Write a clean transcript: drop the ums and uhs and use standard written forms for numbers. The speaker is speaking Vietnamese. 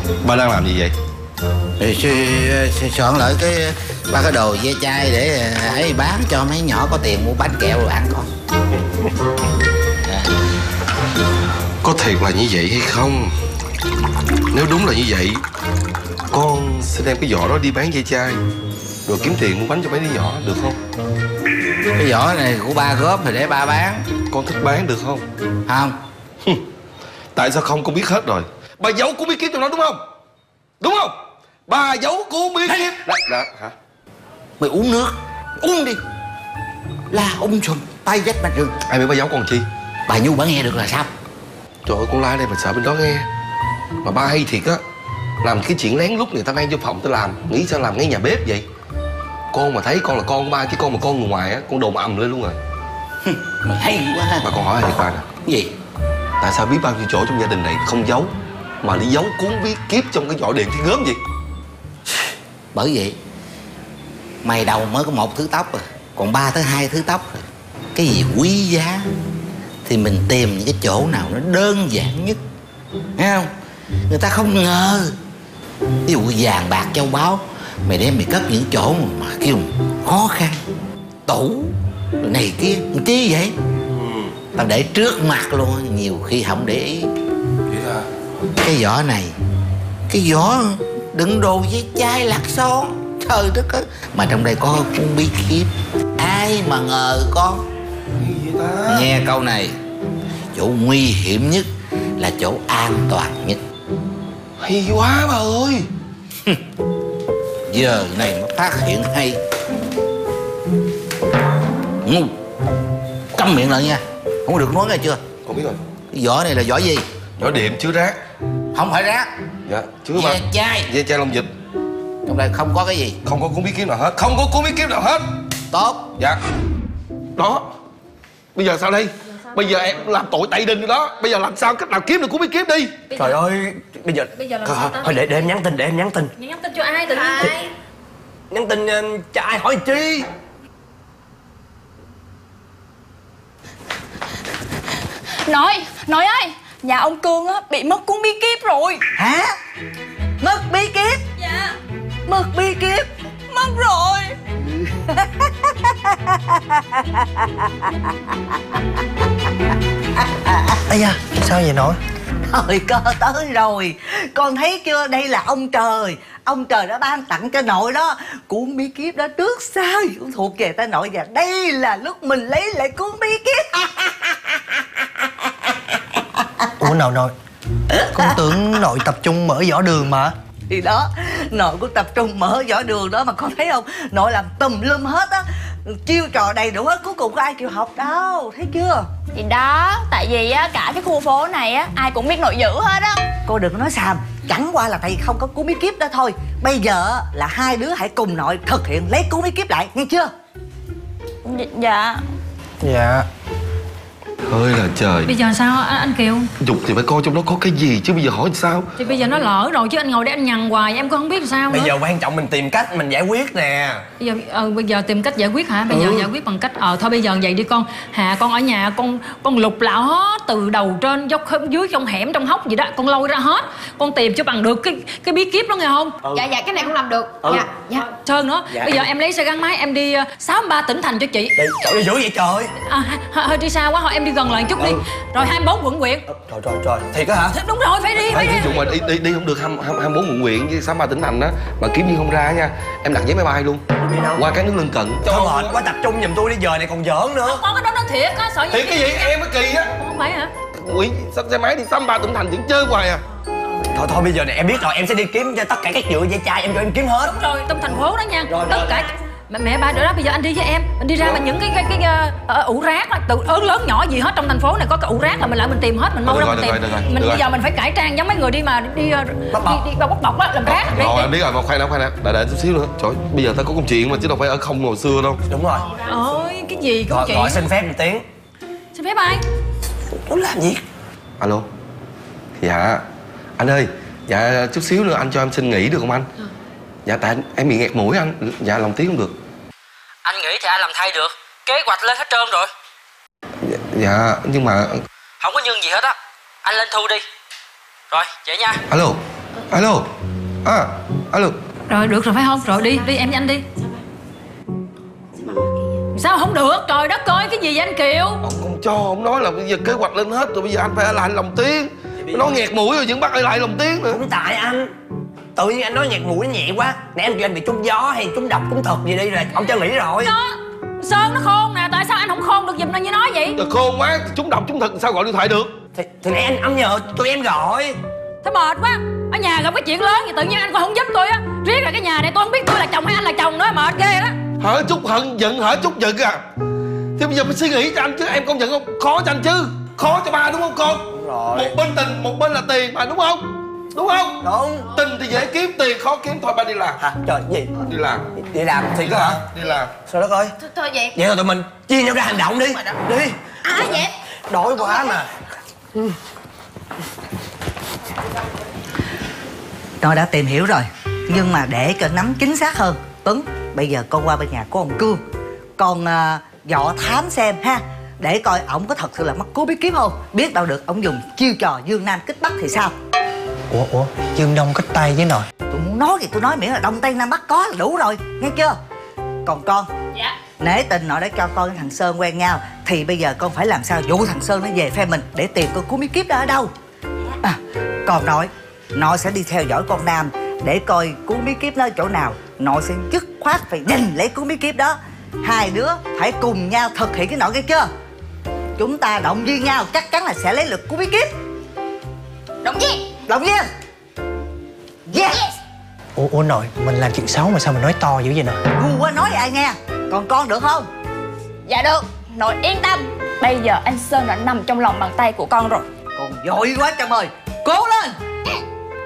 Ba đang làm gì vậy? Soạn lại ba cái đồ ve chai để ấy bán cho mấy nhỏ có tiền mua bánh kẹo rồi ăn con. Có thiệt là như vậy hay không? Nếu đúng là như vậy, con sẽ đem cái giỏ đó đi bán ve chai, rồi kiếm tiền mua bánh cho mấy đứa nhỏ, được không? Cái giỏ này của ba góp thì để ba bán. Con thích bán được không? Không. Tại sao không? Con biết hết rồi. Bà giấu của bí kíp trong đó đúng không? Đúng không? Bà giấu của bí kíp. Đã, hả? Mày uống nước, uống đi. La sùm tay vách mặt rừng. Ai biết bà giấu con chi? Bà Nhu bà nghe được là sao? Trời ơi, con la đây mà sợ bên đó nghe. Mà ba hay thiệt á. Làm cái chuyện lén lút người ta mang vô phòng tôi làm. Nghĩ sao làm ngay nhà bếp vậy? Con mà thấy con là con của ba, chứ con mà con người ngoài á, con đồn ầm lên luôn rồi. Mày hay quá ha. Mà con hỏi thiệt ba nè. Cái gì? Tại sao biết bao nhiêu chỗ trong gia đình này không giấu, mà đi giấu cuốn bí kíp trong cái vỏ điện thiên gớm gì? Bởi vậy mày đầu mới có 1 thứ tóc rồi, còn 3 tới 2 thứ tóc rồi. Cái gì quý giá thì mình tìm những cái chỗ nào nó đơn giản nhất, thấy không? Người ta không ngờ. Ví dụ vàng bạc châu báu mày đem mày cất những chỗ mà kêu khó khăn, tủ rồi này kia làm chi vậy? Tao để trước mặt luôn, nhiều khi không để ý. Cái vỏ này, cái vỏ đựng đồ với chai lạc son. Trời đất ơi, mà trong đây có cuốn bí kíp. Ai mà ngờ con. Nghe câu này, chỗ nguy hiểm nhất là chỗ an toàn nhất. Hay quá bà ơi. Giờ này mà phát hiện hay. Ngu. Câm miệng lại nha, không có được nói nghe chưa? Con biết rồi. Cái vỏ này là vỏ gì? Vỏ điện chứa rác. Không phải rác. Dạ, chứa ba. Ve chai. Ve chai lông vịt. Trong đây không có cái gì. Không có cuốn bí kíp nào hết. Không có cuốn bí kíp nào hết. Tốt. Dạ. Đó. Bây giờ sao đây? Bây giờ em làm tội tẩy đình rồi đó. Bây giờ làm sao cách nào kiếm được cuốn bí kíp đi? Trời ơi, bây giờ làm sao ta? thôi để em nhắn tin, để em nhắn tin. Nhắn tin cho ai? Tự nhiên ai? Nhắn tin cho ai hỏi chi? Nội ơi, nhà ông Cương á bị mất cuốn bí kíp rồi. Hả? Mất bí kíp? Dạ. Mất bí kíp? Mất rồi. Ây da, sao vậy nội? Thời cơ tới rồi. Con thấy chưa, đây là ông trời. Ông trời đã ban tặng cho nội đó. Cuốn bí kíp đó trước sau cũng thuộc về ta nội. Và đây là lúc mình lấy lại cuốn bí kíp. Ủa nào nội? Con tưởng nội tập trung mở vỏ đường mà. Thì đó, nội cũng tập trung mở vỏ đường đó mà con thấy không? Nội làm tùm lum hết á, chiêu trò đầy đủ hết, cuối cùng có ai chịu học đâu, thấy chưa? Thì đó, tại vì á cả cái khu phố này á ai cũng biết nội dữ hết á. Cô đừng có nói xàm, chẳng qua là thầy không có cuốn bí kíp đó thôi. Bây giờ là hai đứa hãy cùng nội thực hiện lấy cuốn bí kíp lại, nghe chưa? Dạ. Dạ. Ơi là trời. Bây giờ sao anh Kiều? Dục thì phải coi trong đó có cái gì chứ bây giờ hỏi sao? Thì bây giờ nó lỡ rồi chứ anh ngồi để anh nhằn hoài em cũng không biết sao nữa. Bây giờ quan trọng mình tìm cách mình giải quyết nè. Bây giờ tìm cách giải quyết hả? Bây giờ giải quyết bằng cách thôi bây giờ vậy đi con. Hà con ở nhà con lục lạo hết từ đầu trên dốc dưới trong hẻm trong hốc gì đó, con lôi ra hết. Con tìm cho bằng được cái bí kíp đó nghe không? Dạ cái này con làm được. Dạ. Sơn nữa. Bây giờ em lấy xe gắn máy em đi 63 tỉnh thành cho chị. Trời ơi, dữ vậy trời. Hơi đi xa quá, thôi em đi gần lại chút đi. Rồi 24 quận huyện. Trời, thiệt á hả? Đúng rồi, phải đi. Ví dụ mà đi không được 24 quận huyện với 63 tỉnh thành á mà kiếm như không ra nha, em đặt vé máy bay luôn. Đi đâu? Qua các nước lân cận. Thôi mệt quá, tập trung giùm tôi đi, giờ này còn giỡn nữa. Không có cái đó nó thiệt á, sợ gì? Thiệt cái gì em mới kỳ á. Không phải hả? Nguyễn sao xe máy đi 63 tỉnh thành chuyện chơi hoài à. Thôi bây giờ này em biết rồi, em sẽ đi kiếm cho tất cả các nhựa dây chai, em cho em kiếm hết. Đúng rồi, trong thành phố đó nha. Tất cả mẹ ba đứa đó, bây giờ anh đi với em, mình đi ra mà những cái ủ rác đó, từ lớn nhỏ gì hết trong thành phố này có cái ủ rác là mình lại mình tìm hết, mình mau ra mình tìm. Mình bây giờ mình phải cải trang giống mấy người đi mà đi bóc bọc á, làm rác. Rồi em biết rồi, mà khoan đã, đợi chút xíu nữa. Trời, bây giờ ta có công chuyện mà chứ đâu phải ở không hồi xưa đâu. Đúng rồi. Ôi cái gì công chuyện? Gọi xin phép một tiếng. Xin phép ai? Nó làm gì? Alo. Dạ anh ơi, dạ chút xíu nữa anh cho em xin nghỉ được không anh? Dạ tại em bị nghẹt mũi anh. Dạ lòng tiếng không được. Anh nghĩ thì ai làm thay được. Kế hoạch lên hết trơn rồi. Dạ nhưng mà không có nhưng gì hết á. Anh lên thu đi. Rồi vậy nha. Alo. Alo. Alo. Rồi được rồi phải không? Rồi đi em với anh đi. Sao không được? Trời đất ơi, cái gì vậy anh Kiều? Ông không cho, ông nói là bây giờ kế hoạch lên hết rồi, bây giờ anh phải ở lại lòng tiếng. Nó nghẹt mũi rồi vẫn bắt ở lại lòng tiếng nữa. Cũng tại anh. Tự nhiên anh nói nghẹt mũi nhẹ quá. Nè em kêu anh bị trúng gió hay trúng độc trúng thực gì đi rồi ông cho nghỉ rồi. Sơn nó khôn nè, tại sao anh không khôn được giùm nó như nói vậy? Giờ khôn quá, trúng độc trúng thực sao gọi điện thoại được? Thì nè anh nhờ tụi em gọi. Thế mệt quá. Ở nhà gặp cái chuyện lớn thì tự nhiên anh còn không giúp tôi á. Riết là cái nhà này tôi không biết tôi là chồng hay anh là chồng nữa, mệt ghê đó. Hở chút hận giận, hở chút giận à. Thì bây giờ phải suy nghĩ cho anh chứ, em công nhận không? Khó cho anh chứ. Khó cho ba đúng không con? Đúng rồi. Một bên tình, một bên là tiền mà đúng không? Đúng không? Đúng. Tình thì dễ kiếm, tiền khó kiếm, thôi ba đi làm. Hả? Trời gì? Đi làm. Đi làm thiệt đó hả? Đi làm. Sao đất ơi? Thôi vậy. Vậy rồi tụi mình chia nhau ra hành động đi. Đi. Vậy? Đói quá mà. Nó đã tìm hiểu rồi. Nhưng mà để cho nắm chính xác hơn, Tuấn, bây giờ con qua bên nhà của ông Cương, con dọ thám xem ha, để coi ổng có thật sự là mắc cú bí kíp không. Biết đâu được ổng dùng chiêu trò Dương Nam kích Bắc thì sao. Ủa Dương Đông kích Tây với nội. Tôi muốn nói thì tôi nói, miễn là Đông Tây Nam Bắc có là đủ rồi, nghe chưa? Còn con, Dạ. nể tình nội đã cho con với thằng Sơn quen nhau, thì bây giờ con phải làm sao dụ thằng Sơn nó về phe mình để tìm con cú bí kíp đó ở đâu. Còn nội sẽ đi theo dõi con Nam để coi cuốn bí kíp nó ở chỗ nào. Nội sẽ dứt khoát phải giành lấy cuốn bí kíp đó. Hai đứa phải cùng nhau thực hiện cái nội, nghe chưa? Chúng ta động viên nhau chắc chắn là sẽ lấy được cuốn bí kíp. Động viên. Động viên. Yes. Ủa nội, mình làm chuyện xấu mà sao mình nói to dữ vậy nè? Ngu quá nói ai nghe. Còn con được không? Dạ được. Nội yên tâm. Bây giờ anh Sơn đã nằm trong lòng bàn tay của con rồi. Còn giỏi quá Trâm ơi. Cố lên.